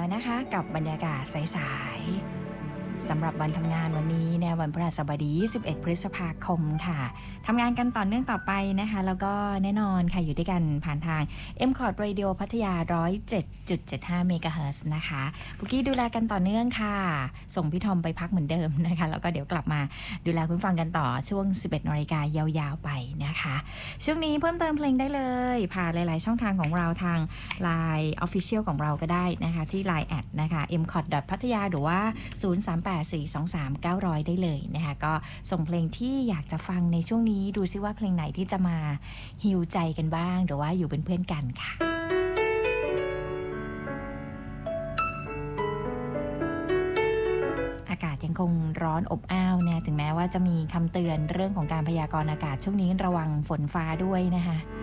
นะคะกับบรรยากาศใสๆสำหรับวันทำงานวันนี้ในวันพฤหัสบดี21พฤษภาคมค่ะทำงานกันต่อเนื่องต่อไปนะคะแล้วก็แน่นอนค่ะอยู่ด้วยกันผ่านทาง M-Cord Radio พัทยา 107.75 เมกะเฮิรตซ์นะคะปุกกี้ดูแลกันต่อเนื่องค่ะส่งพี่ทอมไปพักเหมือนเดิมนะคะแล้วก็เดี๋ยวกลับมาดูแลคุณฟังกันต่อช่วง 11 น.ยาวๆไปนะคะช่วงนี้เพิ่มเติมเพลงได้เลยผ่านหลายๆช่องทางของเราทาง Line Official ของเราก็ได้นะคะที่ Line แอดนะคะ M-Cord พัทยาหรือว่า038423900900ได้เลยนะคะก็ส่งเพลงที่อยากจะฟังในช่วงนี้ดูซิว่าเพลงไหนที่จะมาฮีลใจกันบ้างหรือว่าอยู่เป็นเพื่อนกันค่ะอากาศยังคงร้อนอบอ้าวนะถึงแม้ว่าจะมีคำเตือนเรื่องของการพยากรณ์อากาศช่วงนี้ระวังฝนฟ้าด้วยนะคะ